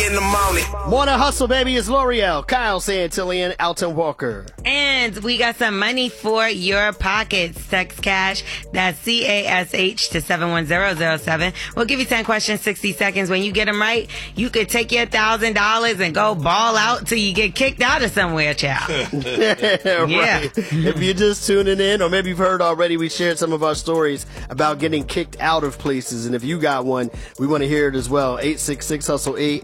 In the morning. Morning Hustle, baby, is L'Oreal, Kyle Santillian, Alton Walker. And we got some money for your pockets. Text cash, that's CASH to 71007. We'll give you 10 questions, 60 seconds. When you get them right, you could take your $1,000 and go ball out till you get kicked out of somewhere, child. Yeah. Yeah. If you're just tuning in, or maybe you've heard already, we shared some of our stories about getting kicked out of places. And if you got one, we want to hear it as well. 866-HUSTLE-8,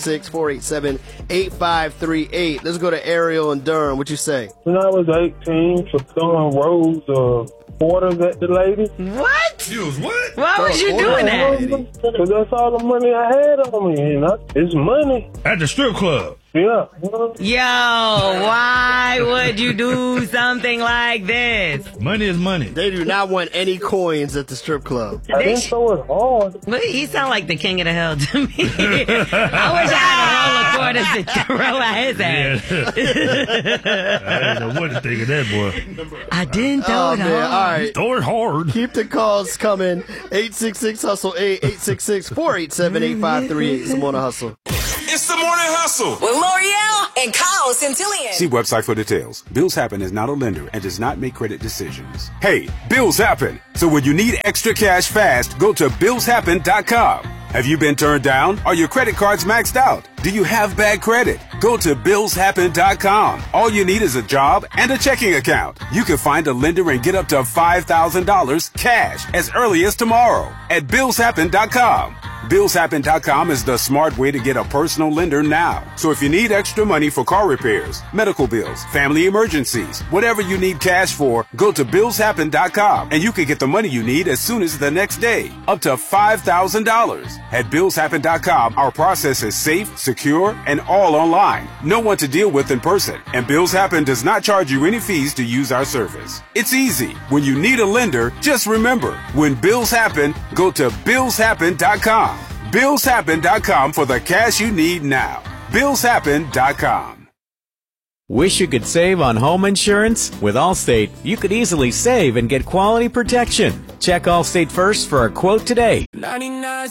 866-487-8538. Let's go to Ariel and Durham. What you say? When I was 18, for throwing rolls of quarters at the lady. What? You was what? Why was you doing that? Because that's all the money I had on me. And it's money. At the strip club. Yeah. Yo, why would you do something like this? Money is money. They do not want any coins at the strip club. I didn't throw it hard. But he sound like the king of the hill to me. I wish I had a roll of quarters to throw at his ass. I didn't know what to think of that boy. I didn't throw it Man, hard. all right. Throw it hard. Keep the calls coming. 866-HUSTLE-8, 866-487-8538. It's the Morning Hustle. It's the morning hustle. With L'Oreal and Kyle Santillian. See website for details. Bills Happen is not a lender and does not make credit decisions. Hey, bills happen. So when you need extra cash fast, go to BillsHappen.com. Have you been turned down? Are your credit cards maxed out? Do you have bad credit? Go to BillsHappen.com. All you need is a job and a checking account. You can find a lender and get up to $5,000 cash as early as tomorrow at BillsHappen.com. BillsHappen.com is the smart way to get a personal lender now. So if you need extra money for car repairs, medical bills, family emergencies, whatever you need cash for, go to BillsHappen.com and you can get the money you need as soon as the next day, up to $5,000. At BillsHappen.com, our process is safe, secure, and all online. No one to deal with in person. And Bills Happen does not charge you any fees to use our service. It's easy. When you need a lender, just remember, when bills happen, go to BillsHappen.com. BillsHappen.com for the cash you need now. BillsHappen.com. Wish you could save on home insurance? With Allstate, you could easily save and get quality protection. Check Allstate first for a quote today. 99